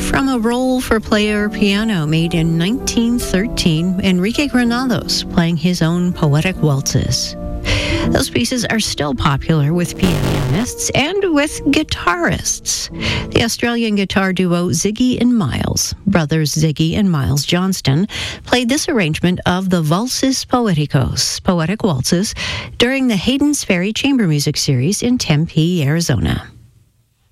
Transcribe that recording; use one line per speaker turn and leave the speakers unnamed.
from a roll for player piano made in 1913, Enrique Granados playing his own poetic waltzes. Those pieces are still popular with pianists and with guitarists. The Australian guitar duo Ziggy and Miles, brothers Ziggy and Miles Johnston, played this arrangement of the Valses Poeticos, poetic waltzes, during the Hayden's Ferry Chamber Music Series in Tempe, Arizona.